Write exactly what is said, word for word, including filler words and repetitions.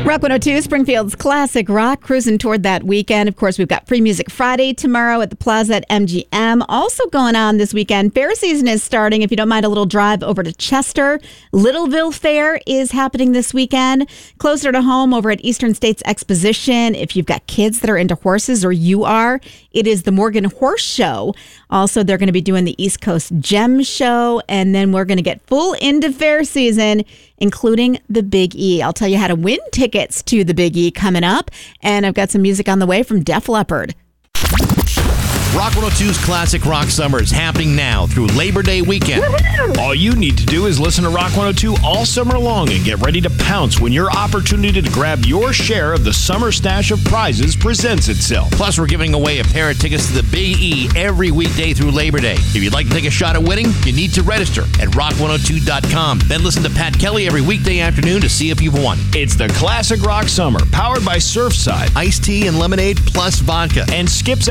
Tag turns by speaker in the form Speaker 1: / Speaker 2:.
Speaker 1: Rock one oh two, Springfield's classic rock, cruising toward that weekend. Of course, we've got Free Music Friday tomorrow at the Plaza at M G M. Also going on this weekend, fair season is starting. If you don't mind a little drive over to Chester, Littleville Fair is happening this weekend. Closer to home over at Eastern States Exposition. If you've got kids that are into horses, or you are, it is the Morgan Horse Show. Also, they're going to be doing the East Coast Gem Show, and then we're going to get full into fair season, including the Big E. I'll tell you how to win tickets to the Big E coming up, and I've got some music on the way from Def Leppard.
Speaker 2: Rock one oh two's Classic Rock Summer is happening now through Labor Day weekend.
Speaker 3: All you need to do is listen to Rock one oh two all summer long and get ready to pounce when your opportunity to grab your share of the summer stash of prizes presents itself.
Speaker 2: Plus, we're giving away a pair of tickets to the Big E every weekday through Labor Day. If you'd like to take a shot at winning, you need to register at rock one oh two dot com. Then listen to Pat Kelly every weekday afternoon to see if you've won.
Speaker 3: It's the Classic Rock Summer, powered by Surfside.
Speaker 2: Iced tea and lemonade plus vodka.
Speaker 3: And Skip's